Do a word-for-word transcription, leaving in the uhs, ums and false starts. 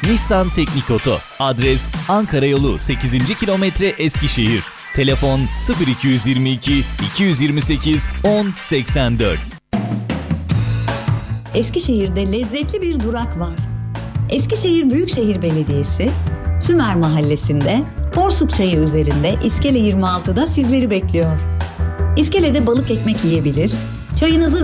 Nissan Teknik Oto. Adres Ankara Yolu sekizinci kilometre Eskişehir. Telefon sıfır iki yirmi iki iki yirmi sekiz on seksen dört. Eskişehir'de lezzetli bir durak var. Eskişehir Büyükşehir Belediyesi, Sümer Mahallesi'nde, Porsuk Çayı üzerinde İskele yirmi altıda sizleri bekliyor. İskele'de balık ekmek yiyebilir, çayınızı